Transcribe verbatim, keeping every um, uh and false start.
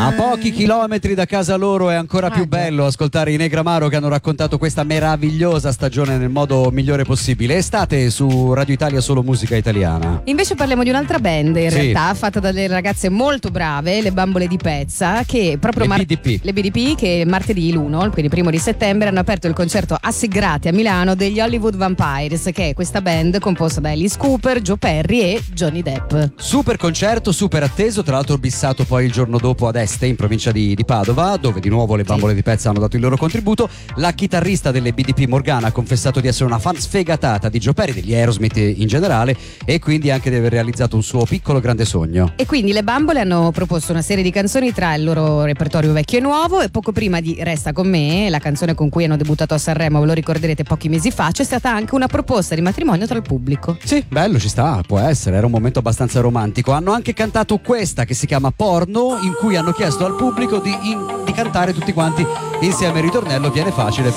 A pochi chilometri da casa loro è ancora più bello ascoltare i Negramaro che hanno raccontato questa meravigliosa stagione nel modo migliore possibile. Estate su Radio Italia, solo musica italiana. Invece parliamo di un'altra band, in Sì. realtà fatta da delle ragazze molto brave, le Bambole di Pezza, che proprio Le mar- B D P. le B D P che martedì l'uno, quindi primo di settembre, hanno aperto il concerto Assegrati a Milano degli Hollywood Vampires, che è questa band composta da Alice Cooper, Joe Perry e Johnny Depp. Super concerto, super atteso, tra l'altro bissato poi il giorno dopo ad Este, in provincia di, di Padova, dove di nuovo le Bambole Sì. di Pezza hanno dato il loro contributo. La chitarrista delle B D P, Morgana, ha confessato di essere una fan sfegatata di Joe Perry, degli Aerosmith in generale, e quindi anche di aver realizzato un suo piccolo grande sogno. E quindi le Bambole hanno proposto una serie di canzoni tra il loro repertorio vecchio e nuovo, e poco prima di Resta con me, la canzone con cui hanno debuttato a Sanremo, ve lo ricorderete pochi mesi fa, c'è stata anche una proposta di matrimonio tra il pubblico. Sì, bello, ci sta, può essere, era un momento abbastanza romantico. Hanno anche cantato questa che si chiama Porno, in cui hanno chiesto al pubblico di, in- di cantare tutti quanti insieme il ritornello. Viene facile